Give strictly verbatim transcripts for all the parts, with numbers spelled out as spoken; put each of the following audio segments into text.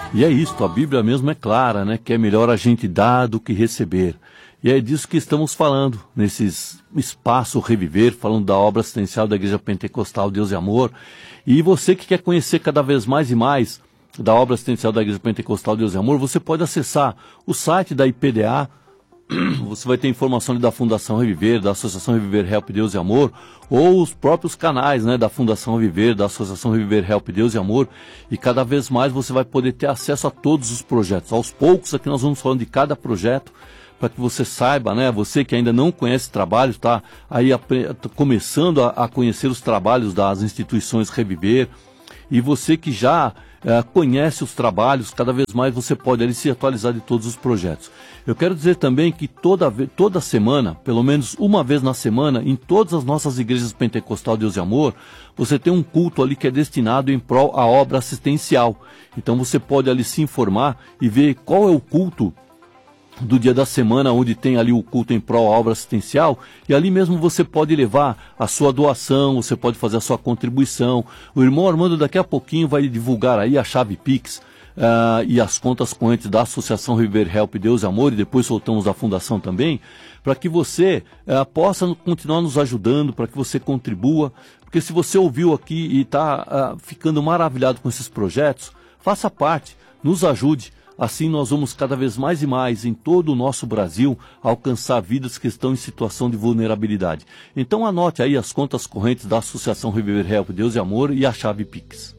E é isso, a Bíblia mesmo é clara, né? Que é melhor a gente dar do que receber. E é disso que estamos falando, nesses espaço Reviver, falando da obra assistencial da Igreja Pentecostal Deus e Amor. E você que quer conhecer cada vez mais e mais da obra assistencial da Igreja Pentecostal Deus e Amor, você pode acessar o site da I P D A. Você vai ter informação ali da Fundação Reviver, da Associação Reviver Help Deus e Amor, ou os próprios canais, né, da Fundação Reviver, da Associação Reviver Help Deus e Amor, e cada vez mais você vai poder ter acesso a todos os projetos. Aos poucos aqui nós vamos falando de cada projeto, para que você saiba, né, você que ainda não conhece trabalhos, está aí começando a, a conhecer os trabalhos das instituições Reviver, e você que já é, conhece os trabalhos, cada vez mais você pode ali se atualizar de todos os projetos. Eu quero dizer também que toda, toda semana, pelo menos uma vez na semana, em todas as nossas igrejas Pentecostal Deus e Amor, você tem um culto ali que é destinado em prol à obra assistencial. Então você pode ali se informar e ver qual é o culto do dia da semana, onde tem ali o culto em prol à obra assistencial, e ali mesmo você pode levar a sua doação, você pode fazer a sua contribuição. O irmão Armando daqui a pouquinho vai divulgar aí a chave Pix uh, e as contas correntes da Associação Reviver Help Deus e Amor, e depois soltamos a fundação também, para que você uh, possa continuar nos ajudando, para que você contribua, porque se você ouviu aqui e está uh, ficando maravilhado com esses projetos, faça parte, nos ajude. Assim nós vamos cada vez mais e mais em todo o nosso Brasil alcançar vidas que estão em situação de vulnerabilidade. Então anote aí as contas correntes da Associação Reviver Help Deus e Amor e a chave Pix.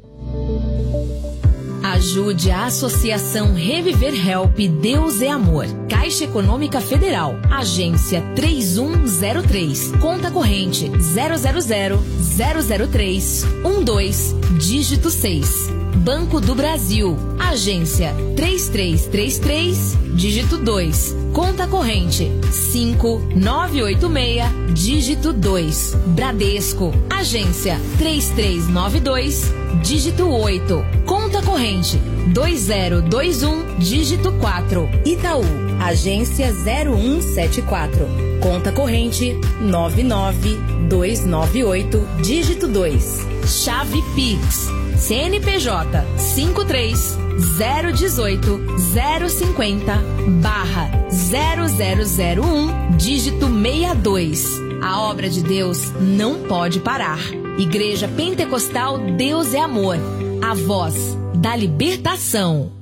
Ajude a Associação Reviver Help Deus e Amor. Caixa Econômica Federal. Agência três um zero três. Conta corrente zero zero zero zero zero três um dois, dígito seis. Banco do Brasil. Agência três três três três, dígito dois. Conta corrente cinco nove oito seis, dígito dois. Bradesco. Agência três três nove dois, dígito oito. Conta corrente dois zero dois um, dígito quatro. Itaú. Agência zero um sete quatro. Conta corrente nove nove dois nove oito, dígito dois. Chave Pix. C N P J cinco três zero um oito zero cinco zero barra zero zero zero um, dígito sessenta e dois. A obra de Deus não pode parar. Igreja Pentecostal Deus é Amor. A voz da libertação.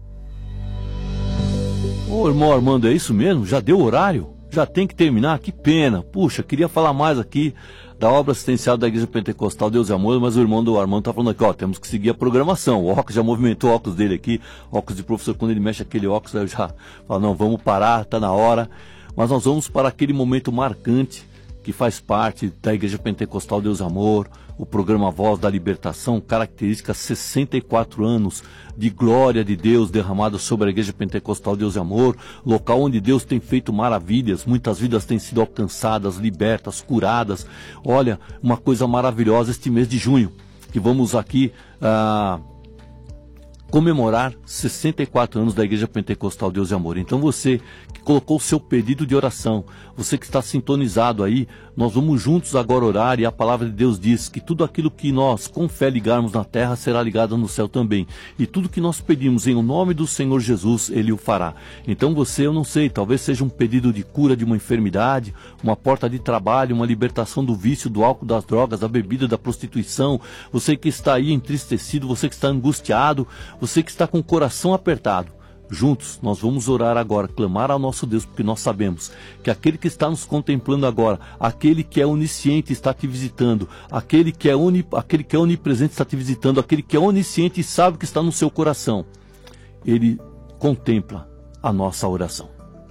Ô irmão Armando, é isso mesmo? Já deu horário? Já tem que terminar? Que pena. Puxa, queria falar mais aqui da obra assistencial da Igreja Pentecostal Deus e Amor, mas o irmão do Armando está falando aqui, ó, temos que seguir a programação. O óculos já movimentou o óculos dele aqui, óculos de professor, quando ele mexe aquele óculos, eu já falo, não, vamos parar, está na hora. Mas nós vamos para aquele momento marcante que faz parte da Igreja Pentecostal Deus e Amor, o programa Voz da Libertação, característica sessenta e quatro anos de glória de Deus derramada sobre a Igreja Pentecostal Deus e Amor, local onde Deus tem feito maravilhas, muitas vidas têm sido alcançadas, libertas, curadas. Olha, uma coisa maravilhosa este mês de junho, que vamos aqui ah, comemorar sessenta e quatro anos da Igreja Pentecostal Deus e Amor. Então você que colocou o seu pedido de oração, você que está sintonizado aí, nós vamos juntos agora orar, e a palavra de Deus diz que tudo aquilo que nós com fé ligarmos na terra será ligado no céu também, e tudo que nós pedimos em o nome do Senhor Jesus, Ele o fará. Então você, eu não sei, talvez seja um pedido de cura de uma enfermidade, uma porta de trabalho, uma libertação do vício, do álcool, das drogas, da bebida, da prostituição, você que está aí entristecido, você que está angustiado, você que está com o coração apertado. Juntos nós vamos orar agora, clamar ao nosso Deus, porque nós sabemos que aquele que está nos contemplando agora, aquele que é onisciente está te visitando, aquele que é, uni, aquele que é onipresente está te visitando, aquele que é onisciente e sabe o que está no seu coração, ele contempla a nossa oração.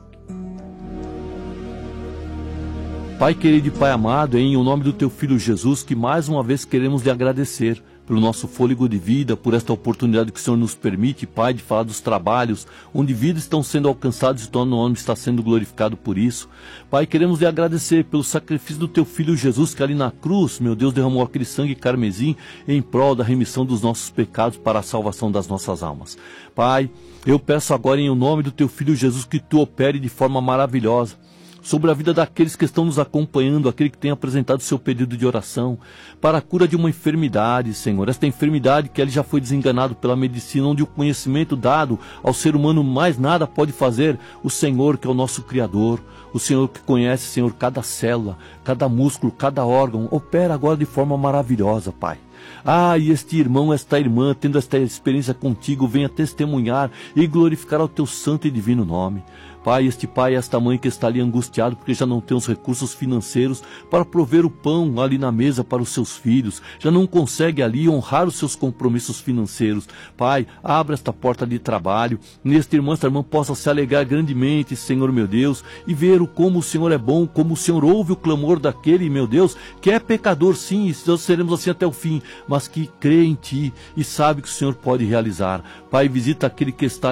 Pai querido e Pai amado, é em nome do Teu Filho Jesus que mais uma vez queremos lhe agradecer pelo nosso fôlego de vida, por esta oportunidade que o Senhor nos permite, Pai, de falar dos trabalhos, onde vidas estão sendo alcançadas e o Teu nome está sendo glorificado por isso. Pai, queremos lhe agradecer pelo sacrifício do Teu Filho Jesus, que ali na cruz, meu Deus, derramou aquele sangue carmesim em prol da remissão dos nossos pecados para a salvação das nossas almas. Pai, eu peço agora em nome do Teu Filho Jesus que Tu opere de forma maravilhosa sobre a vida daqueles que estão nos acompanhando, aquele que tem apresentado seu pedido de oração, para a cura de uma enfermidade, Senhor. Esta enfermidade que ele já foi desenganado pela medicina, onde o conhecimento dado ao ser humano mais nada pode fazer. O Senhor, que é o nosso Criador, o Senhor que conhece, Senhor, cada célula, cada músculo, cada órgão, opera agora de forma maravilhosa, Pai. Ah, e este irmão, esta irmã, tendo esta experiência contigo, venha testemunhar e glorificar ao teu santo e divino nome. Pai, este pai e esta mãe que está ali angustiado porque já não tem os recursos financeiros para prover o pão ali na mesa para os seus filhos, já não consegue ali honrar os seus compromissos financeiros. Pai, abra esta porta de trabalho, neste irmão, esta irmã possa se alegrar grandemente, Senhor meu Deus, e ver o como o Senhor é bom, como o Senhor ouve o clamor daquele, meu Deus, que é pecador sim, e nós seremos assim até o fim, mas que crê em Ti e sabe que o Senhor pode realizar. Pai, visita aquele que está